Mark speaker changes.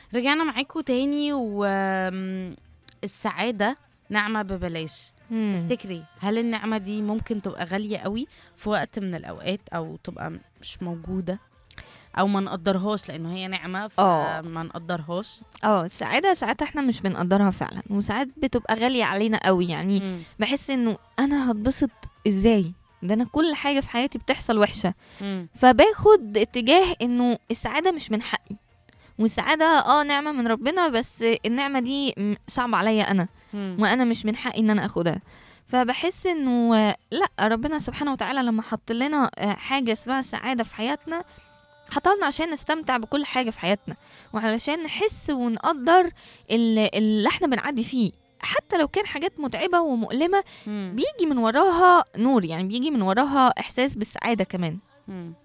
Speaker 1: رجعنا معاكم تاني، والسعادة نعمة ببلاش. تفتكري هل النعمة دي ممكن تبقى غالية قوي في وقت من الأوقات، أو تبقى مش موجودة، أو ما نقدرهاش لأنه هي نعمة فما نقدرهاش؟
Speaker 2: السعادة ساعات احنا مش بنقدرها فعلا، وساعات بتبقى غالية علينا قوي. يعني بحس انه انا هتبسط ازاي؟ ده انا كل حاجة في حياتي بتحصل وحشة. فباخد اتجاه انه السعادة مش من حقي، والسعادة نعمة من ربنا، بس النعمة دي صعب عليا انا، وانا مش من حقي ان انا اخدها. فبحس انه لا، ربنا سبحانه وتعالى لما حط لنا حاجة اسمها السعادة في حياتنا، حطلنا عشان نستمتع بكل حاجة في حياتنا، وعلشان نحس ونقدر اللي احنا بنعدي فيه، حتى لو كان حاجات متعبة ومؤلمة. بيجي من وراها نور، يعني بيجي من وراها احساس بالسعادة كمان.